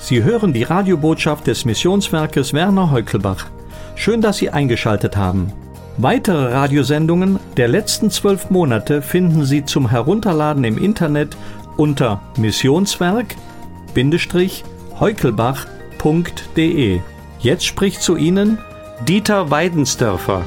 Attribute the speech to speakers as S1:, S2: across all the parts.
S1: Sie hören die Radiobotschaft des Missionswerkes Werner Heukelbach. Schön, dass Sie eingeschaltet haben. Weitere Radiosendungen der letzten 12 Monate finden Sie zum Herunterladen im Internet unter missionswerk-heukelbach.de. Jetzt spricht zu Ihnen Dieter Weidensdörfer.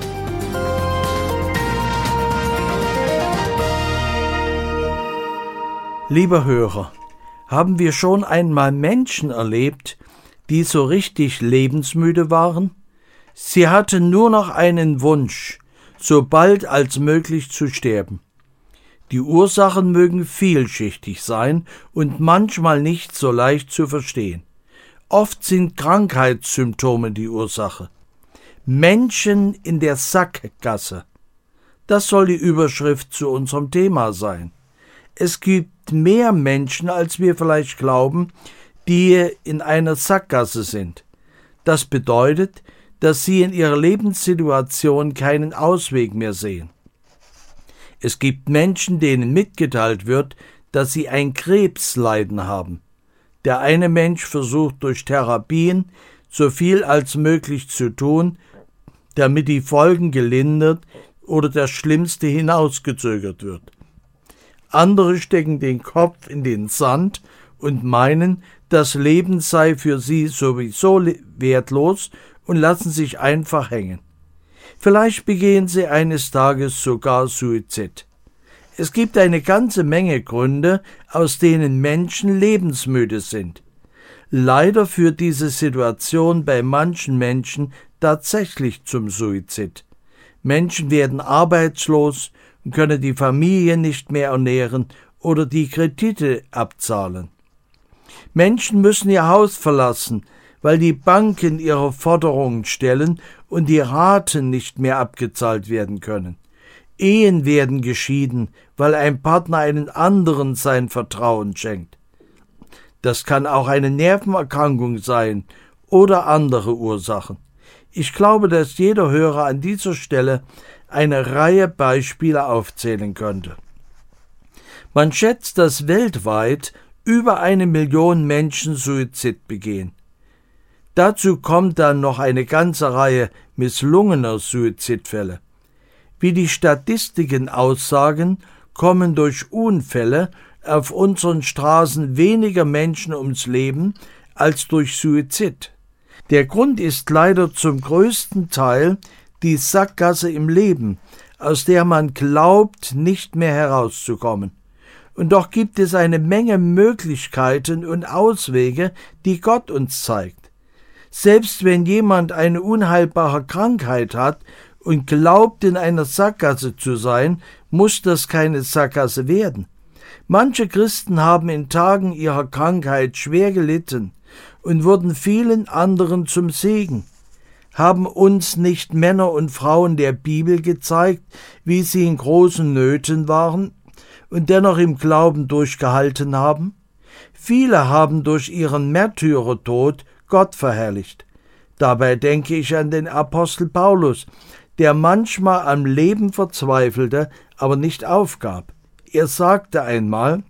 S2: Lieber Hörer, haben wir schon einmal Menschen erlebt, die so richtig lebensmüde waren? Sie hatten nur noch einen Wunsch, so bald als möglich zu sterben. Die Ursachen mögen vielschichtig sein und manchmal nicht so leicht zu verstehen. Oft sind Krankheitssymptome die Ursache. Menschen in der Sackgasse. Das soll die Überschrift zu unserem Thema sein. Es gibt mehr Menschen, als wir vielleicht glauben, die in einer Sackgasse sind. Das bedeutet, dass sie in ihrer Lebenssituation keinen Ausweg mehr sehen. Es gibt Menschen, denen mitgeteilt wird, dass sie ein Krebsleiden haben. Der eine Mensch versucht durch Therapien so viel als möglich zu tun, damit die Folgen gelindert oder das Schlimmste hinausgezögert wird. Andere stecken den Kopf in den Sand und meinen, das Leben sei für sie sowieso wertlos und lassen sich einfach hängen. Vielleicht begehen sie eines Tages sogar Suizid. Es gibt eine ganze Menge Gründe, aus denen Menschen lebensmüde sind. Leider führt diese Situation bei manchen Menschen tatsächlich zum Suizid. Menschen werden arbeitslos und können die Familie nicht mehr ernähren oder die Kredite abzahlen. Menschen müssen ihr Haus verlassen, weil die Banken ihre Forderungen stellen und die Raten nicht mehr abgezahlt werden können. Ehen werden geschieden, weil ein Partner einen anderen sein Vertrauen schenkt. Das kann auch eine Nervenerkrankung sein oder andere Ursachen. Ich glaube, dass jeder Hörer an dieser Stelle eine Reihe Beispiele aufzählen könnte. Man schätzt, dass weltweit über 1 Million Menschen Suizid begehen. Dazu kommt dann noch eine ganze Reihe misslungener Suizidfälle. Wie die Statistiken aussagen, kommen durch Unfälle auf unseren Straßen weniger Menschen ums Leben als durch Suizid. Der Grund ist leider zum größten Teil die Sackgasse im Leben, aus der man glaubt, nicht mehr herauszukommen. Und doch gibt es eine Menge Möglichkeiten und Auswege, die Gott uns zeigt. Selbst wenn jemand eine unheilbare Krankheit hat und glaubt, in einer Sackgasse zu sein, muss das keine Sackgasse werden. Manche Christen haben in Tagen ihrer Krankheit schwer gelitten und wurden vielen anderen zum Segen. Haben uns nicht Männer und Frauen der Bibel gezeigt, wie sie in großen Nöten waren und dennoch im Glauben durchgehalten haben? Viele haben durch ihren Märtyrertod Gott verherrlicht. Dabei denke ich an den Apostel Paulus, der manchmal am Leben verzweifelte, aber nicht aufgab. Er sagte einmal,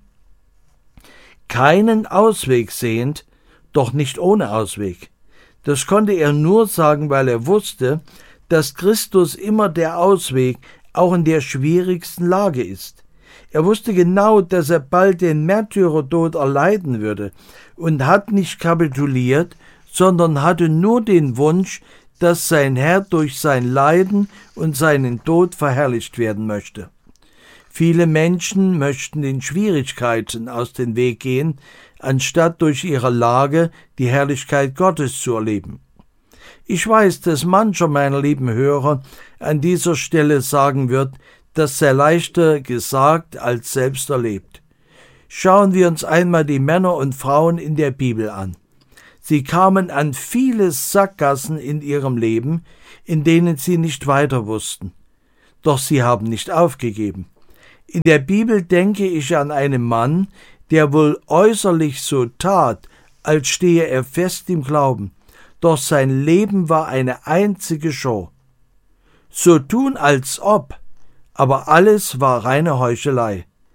S2: keinen Ausweg sehend, doch nicht ohne Ausweg. Das konnte er nur sagen, weil er wusste, dass Christus immer der Ausweg auch in der schwierigsten Lage ist. Er wusste genau, dass er bald den Märtyrertod erleiden würde und hat nicht kapituliert, sondern hatte nur den Wunsch, dass sein Herr durch sein Leiden und seinen Tod verherrlicht werden möchte. Viele Menschen möchten den Schwierigkeiten aus dem Weg gehen, anstatt durch ihre Lage die Herrlichkeit Gottes zu erleben. Ich weiß, dass mancher meiner lieben Hörer an dieser Stelle sagen wird, das sei leichter gesagt als selbst erlebt. Schauen wir uns einmal die Männer und Frauen in der Bibel an. Sie kamen an viele Sackgassen in ihrem Leben, in denen sie nicht weiter wussten. Doch sie haben nicht aufgegeben. In der Bibel denke ich an einen Mann, der wohl äußerlich so tat, als stehe er fest im Glauben, doch sein Leben war eine einzige Show. So tun als ob, aber alles war reine Heuchelei.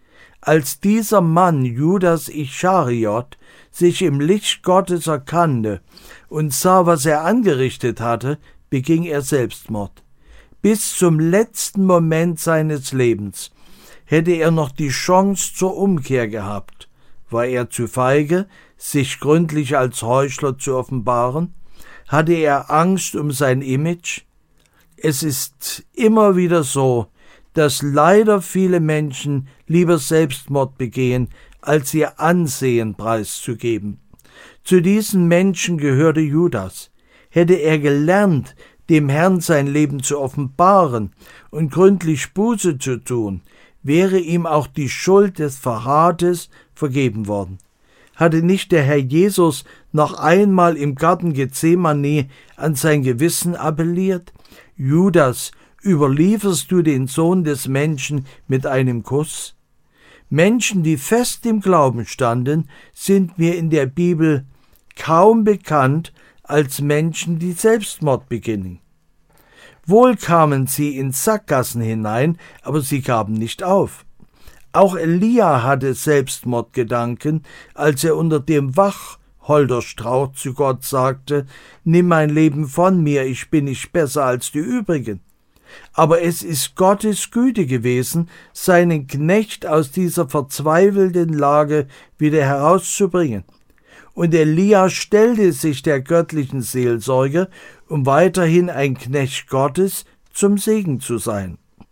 S2: Als dieser Mann, Judas Ischariot, sich im Licht Gottes erkannte und sah, was er angerichtet hatte, beging er Selbstmord. Bis zum letzten Moment seines Lebens hätte er noch die Chance zur Umkehr gehabt. War er zu feige, sich gründlich als Heuchler zu offenbaren? Hatte er Angst um sein Image? Es ist immer wieder so, dass leider viele Menschen lieber Selbstmord begehen, als ihr Ansehen preiszugeben. Zu diesen Menschen gehörte Judas. Hätte er gelernt, dem Herrn sein Leben zu offenbaren und gründlich Buße zu tun, wäre ihm auch die Schuld des Verrates vergeben worden. Hatte nicht der Herr Jesus noch einmal im Garten Gethsemane an sein Gewissen appelliert? Judas, überlieferst du den Sohn des Menschen mit einem Kuss? Menschen, die fest im Glauben standen, sind mir in der Bibel kaum bekannt als Menschen, die Selbstmord begingen. Wohl kamen sie in Sackgassen hinein, aber sie gaben nicht auf. Auch Elia hatte Selbstmordgedanken, als er unter dem Wacholderstrauch zu Gott sagte: Nimm mein Leben von mir, ich bin nicht besser als die übrigen. Aber es ist Gottes Güte gewesen, seinen Knecht aus dieser verzweifelten Lage wieder herauszubringen. Und Elia stellte sich der göttlichen Seelsorge, um weiterhin ein Knecht Gottes zum Segen zu sein.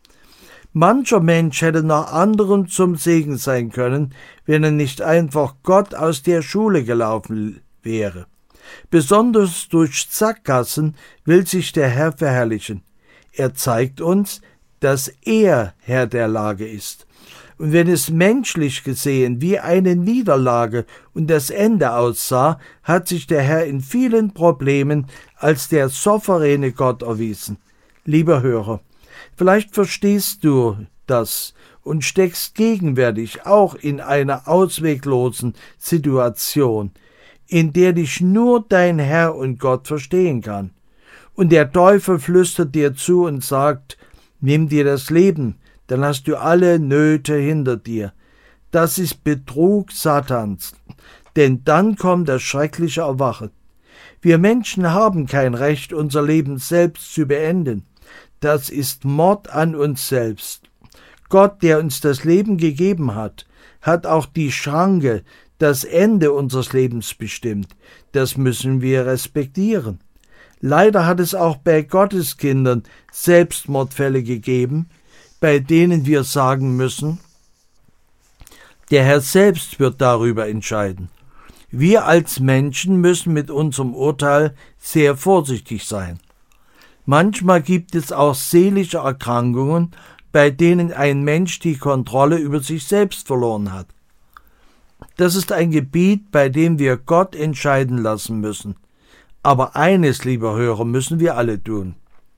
S2: Mancher Mensch hätte noch anderem zum Segen sein können, wenn er nicht einfach Gott aus der Schule gelaufen wäre. Besonders durch Sackgassen will sich der Herr verherrlichen. Er zeigt uns, dass er Herr der Lage ist. Und wenn es menschlich gesehen wie eine Niederlage und das Ende aussah, hat sich der Herr in vielen Problemen als der souveräne Gott erwiesen. Lieber Hörer, vielleicht verstehst du das und steckst gegenwärtig auch in einer ausweglosen Situation, in der dich nur dein Herr und Gott verstehen kann. Und der Teufel flüstert dir zu und sagt: Nimm dir das Leben, dann hast du alle Nöte hinter dir. Das ist Betrug Satans, denn dann kommt das schreckliche Erwachen. Wir Menschen haben kein Recht, unser Leben selbst zu beenden. Das ist Mord an uns selbst. Gott, der uns das Leben gegeben hat, hat auch die Schranke, das Ende unseres Lebens bestimmt. Das müssen wir respektieren. Leider hat es auch bei Gotteskindern Selbstmordfälle gegeben, bei denen wir sagen müssen: Der Herr selbst wird darüber entscheiden. Wir als Menschen müssen mit unserem Urteil sehr vorsichtig sein. Manchmal gibt es auch seelische Erkrankungen, bei denen ein Mensch die Kontrolle über sich selbst verloren hat. Das ist ein Gebiet, bei dem wir Gott entscheiden lassen müssen. Aber eines, lieber Hörer, müssen wir alle tun: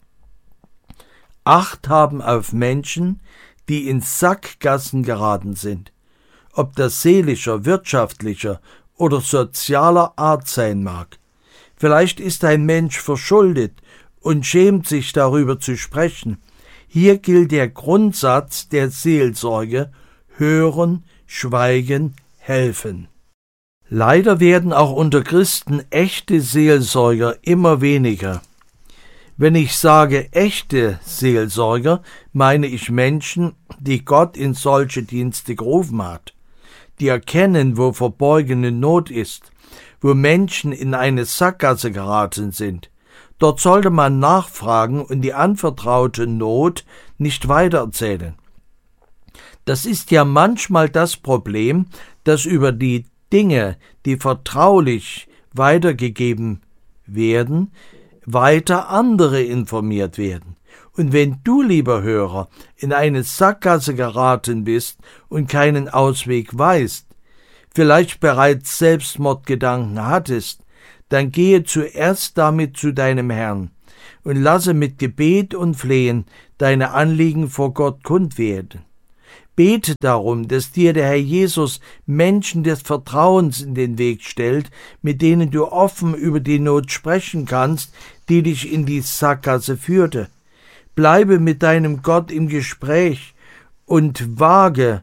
S2: Acht haben auf Menschen, die in Sackgassen geraten sind, ob das seelischer, wirtschaftlicher oder sozialer Art sein mag. Vielleicht ist ein Mensch verschuldet und schämt sich darüber zu sprechen. Hier gilt der Grundsatz der Seelsorge: hören, schweigen, helfen. Leider werden auch unter Christen echte Seelsorger immer weniger. Wenn ich sage echte Seelsorger, meine ich Menschen, die Gott in solche Dienste gerufen hat, die erkennen, wo verborgene Not ist, wo Menschen in eine Sackgasse geraten sind. Dort sollte man nachfragen und die anvertraute Not nicht weitererzählen. Das ist ja manchmal das Problem, dass über die Dinge, die vertraulich weitergegeben werden, weiter andere informiert werden. Und wenn du, lieber Hörer, in eine Sackgasse geraten bist und keinen Ausweg weißt, vielleicht bereits Selbstmordgedanken hattest, dann gehe zuerst damit zu deinem Herrn und lasse mit Gebet und Flehen deine Anliegen vor Gott kund werden. Bete darum, dass dir der Herr Jesus Menschen des Vertrauens in den Weg stellt, mit denen du offen über die Not sprechen kannst, die dich in die Sackgasse führte. Bleibe mit deinem Gott im Gespräch und wage,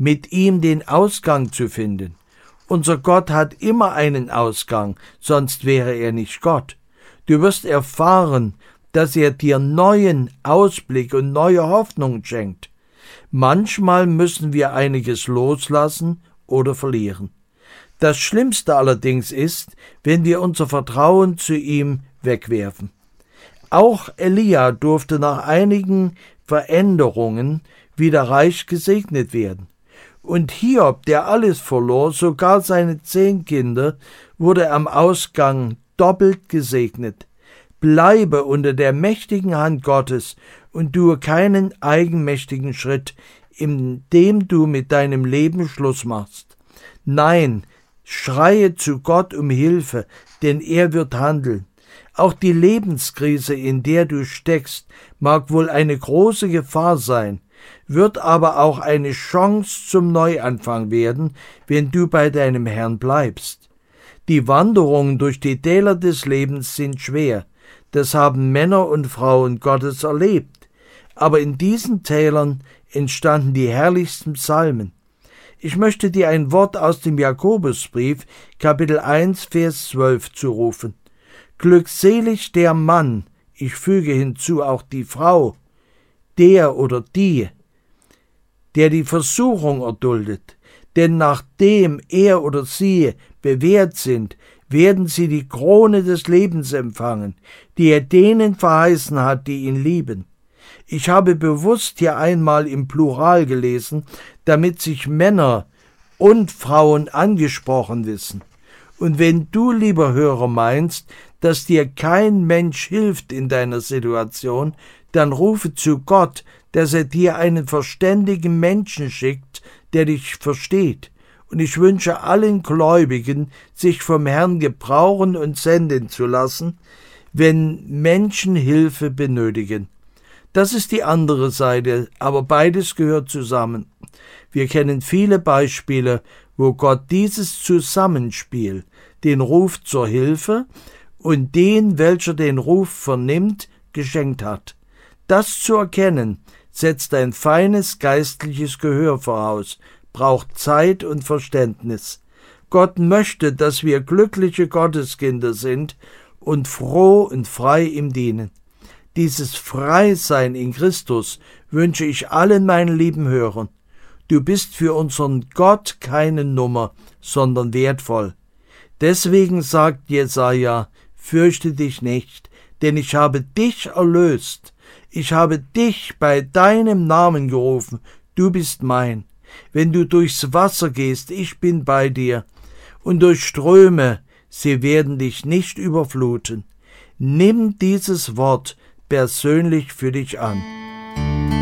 S2: mit ihm den Ausgang zu finden. Unser Gott hat immer einen Ausgang, sonst wäre er nicht Gott. Du wirst erfahren, dass er dir neuen Ausblick und neue Hoffnung schenkt. Manchmal müssen wir einiges loslassen oder verlieren. Das Schlimmste allerdings ist, wenn wir unser Vertrauen zu ihm wegwerfen. Auch Elia durfte nach einigen Veränderungen wieder reich gesegnet werden. Und Hiob, der alles verlor, sogar seine 10 Kinder, wurde am Ausgang doppelt gesegnet. Bleibe unter der mächtigen Hand Gottes und tue keinen eigenmächtigen Schritt, indem du mit deinem Leben Schluss machst. Nein, schreie zu Gott um Hilfe, denn er wird handeln. Auch die Lebenskrise, in der du steckst, mag wohl eine große Gefahr sein, wird aber auch eine Chance zum Neuanfang werden, wenn du bei deinem Herrn bleibst. Die Wanderungen durch die Täler des Lebens sind schwer, das haben Männer und Frauen Gottes erlebt, aber in diesen Tälern entstanden die herrlichsten Psalmen. Ich möchte dir ein Wort aus dem Jakobusbrief, Kapitel 1, Vers 12 zurufen. Glückselig der Mann, ich füge hinzu auch die Frau, der oder die, der die Versuchung erduldet, denn nachdem er oder sie bewährt sind, werden sie die Krone des Lebens empfangen, die er denen verheißen hat, die ihn lieben. Ich habe bewusst hier einmal im Plural gelesen, damit sich Männer und Frauen angesprochen wissen. Und wenn du, lieber Hörer, meinst, dass dir kein Mensch hilft in deiner Situation, dann rufe zu Gott, dass er dir einen verständigen Menschen schickt, der dich versteht. Und ich wünsche allen Gläubigen, sich vom Herrn gebrauchen und senden zu lassen, wenn Menschen Hilfe benötigen. Das ist die andere Seite, aber beides gehört zusammen. Wir kennen viele Beispiele, wo Gott dieses Zusammenspiel, den Ruf zur Hilfe und den, welcher den Ruf vernimmt, geschenkt hat. Das zu erkennen, setzt ein feines geistliches Gehör voraus, braucht Zeit und Verständnis. Gott möchte, dass wir glückliche Gotteskinder sind und froh und frei ihm dienen. Dieses Freisein in Christus wünsche ich allen meinen lieben Hörern. Du bist für unseren Gott keine Nummer, sondern wertvoll. Deswegen sagt Jesaja, fürchte dich nicht, denn ich habe dich erlöst. Ich habe dich bei deinem Namen gerufen, du bist mein. Wenn du durchs Wasser gehst, ich bin bei dir. Und durch Ströme, sie werden dich nicht überfluten. Nimm dieses Wort persönlich für dich an.